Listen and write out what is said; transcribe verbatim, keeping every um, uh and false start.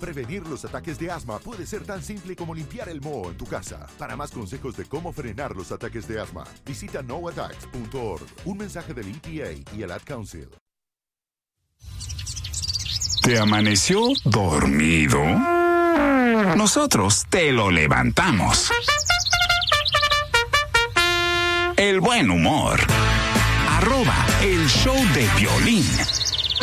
Prevenir los ataques de asma puede ser tan simple como limpiar el moho en tu casa. Para más consejos de cómo frenar los ataques de asma, visita no attacks punto org. Un mensaje del E P A y el Ad Council. ¿Te amaneció dormido? Nosotros te lo levantamos. El buen humor. Arroba el show de Piolín.